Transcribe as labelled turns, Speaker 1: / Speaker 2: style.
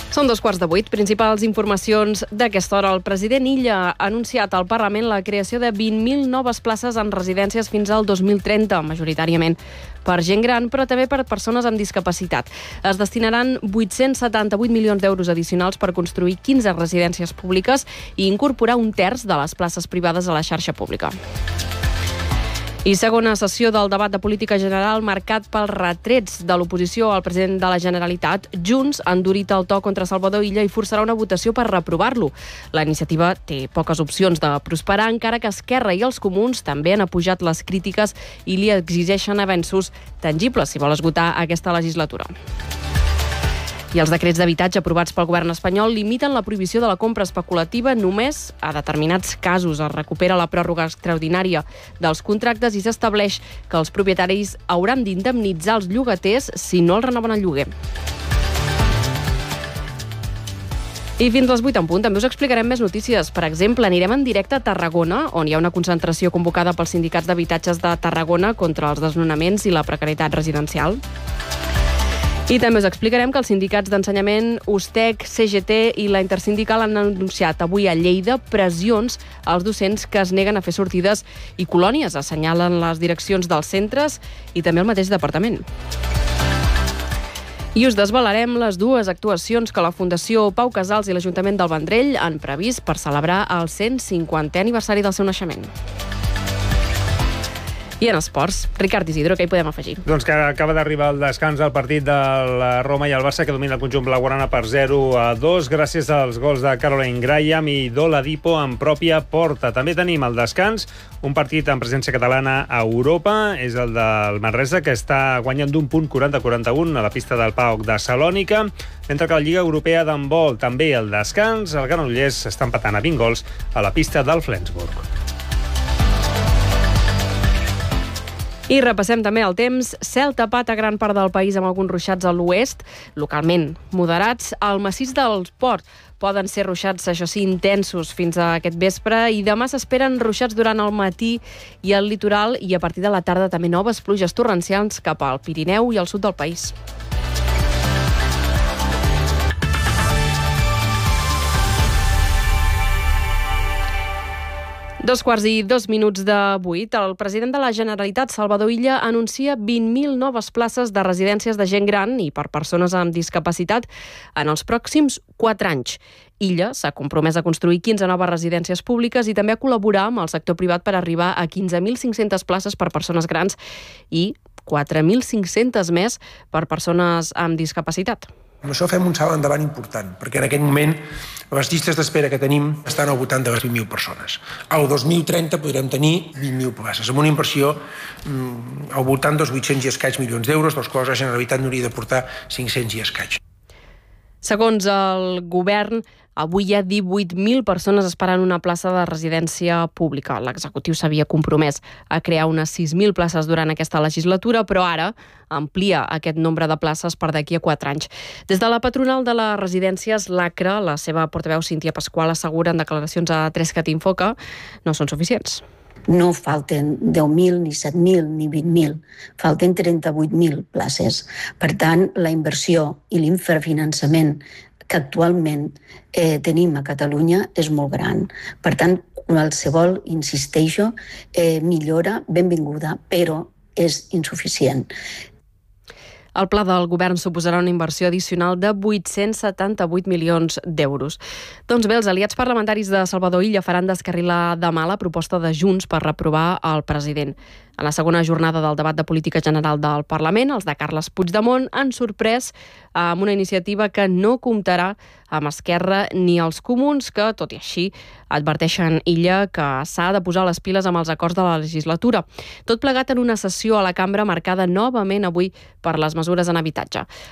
Speaker 1: Són 2:15. Principals informacions d'aquesta hora. El president Illa ha anunciat al Parlament la creació de 20.000 noves places en residències fins al 2030, majoritàriament per gent gran, però també per persones amb discapacitat. Es destinaran 878 milions d'euros addicionals per construir 15 residències públiques i incorporar un terç de les places privades a la xarxa pública. I segona sessió del debat de política general marcat pels retrets de l'oposició al president de la Generalitat. Junts ha endurit el to contra Salvador Illa i forçarà una votació per reprovar-lo. La iniciativa té poques opcions de prosperar, encara que Esquerra i els Comuns també han apujat les crítiques i li exigeixen avenços tangibles si vol esgotar aquesta legislatura. I els decrets d'habitatge aprovats pel govern espanyol limiten la prohibició de la compra especulativa només a determinats casos. Es recupera la pròrroga extraordinària dels contractes i s'estableix que els propietaris hauran d'indemnitzar els llogaters si no els renoven el lloguer. I fins les 8 en punt també us explicarem més notícies. Per exemple, anirem en directe a Tarragona, on hi ha una concentració convocada pels sindicats d'habitatges de Tarragona contra els desnonaments i la precarietat residencial. I també us explicarem que els sindicats d'ensenyament USTEC, CGT i la Intersindical han anunciat avui a Lleida pressions als docents que es neguen a fer sortides i colònies, assenyalen les direccions dels centres i també el mateix departament. I us desvelarem les dues actuacions que la Fundació Pau Casals i l'Ajuntament del Vendrell han previst per celebrar el 150è aniversari del seu naixement. I en esports, Ricard Isidro, què hi podem afegir?
Speaker 2: Doncs que acaba d'arribar el descans del partit de la Roma i el Barça, que domina el conjunt blaugrana per 0-2, gràcies als gols de Caroline Graham i d'Oladipo en pròpia porta. També tenim el descans, un partit amb presència catalana a Europa, és el del Manresa, que està guanyant d'un punt 40-41 a la pista del PAOK de Salònica, mentre que la Lliga Europea d'handbol també el descans, el Granollers està empatant a 20 gols a la pista del Flensburg. I repassem també el temps. Cel tapat a gran part del país amb alguns ruixats a l'oest, localment moderats. Al massís del Port poden ser ruixats, això sí, intensos fins a aquest vespre, i demà s'esperen ruixats durant el matí i al litoral, i a partir de la tarda també noves pluges torrencials cap al Pirineu i al sud del país. Dos quarts i 2 minuts de 8. El president de la Generalitat, Salvador Illa, anuncia 20.000 noves places de residències de gent gran i per persones amb discapacitat en els pròxims 4 anys. Illa s'ha compromès a construir 15 noves residències públiques i també a col·laborar amb el sector privat per arribar a 15.500 places per persones grans i 4.500 més per persones amb discapacitat.
Speaker 3: Amb això fem un salt endavant important, perquè en aquest moment les llistes d'espera que tenim estan al voltant de les 20.000 persones. Al 2030 podrem tenir 20.000 places, amb una inversió al voltant dels 800 i escaig milions d'euros, dels quals la Generalitat n'hauria de portar 500 i escaig.
Speaker 1: Segons el govern, avui hi ha 18.000 persones esperant una plaça de residència pública. L'executiu s'havia compromès a crear unes 6.000 places durant aquesta legislatura, però ara amplia aquest nombre de places per d'aquí a 4 anys. Des de la patronal de les residències, l'ACRA, la seva portaveu Cíntia Pasqual assegura en declaracions a 3CAT-Info que no són suficients.
Speaker 4: No falten 10.000, ni 7.000, ni 20.000. Falten 38.000 places. Per tant, la inversió i l'infrafinançament que actualment tenim a Catalunya és molt gran. Per tant, qualsevol, insisteixo, millora benvinguda, però és insuficient.
Speaker 1: El pla del govern suposarà una inversió addicional de 878 milions d'euros. Doncs bé, els aliats parlamentaris de Salvador Illa faran descarrilar demà la proposta de Junts per reprovar el president. En la segona jornada del debat de política general del Parlament, els de Carles Puigdemont han sorprès amb una iniciativa que no comptarà amb Esquerra ni els Comuns, que, tot i així, adverteixen Illa que s'ha de posar les piles amb els acords de la legislatura. Tot plegat en una sessió a la cambra marcada novament avui per les mesures en habitatge.